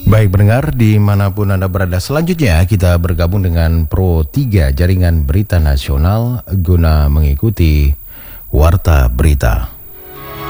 Baik pendengar, dimanapun Anda berada, selanjutnya kita bergabung dengan Pro 3 Jaringan Berita Nasional guna mengikuti Warta Berita.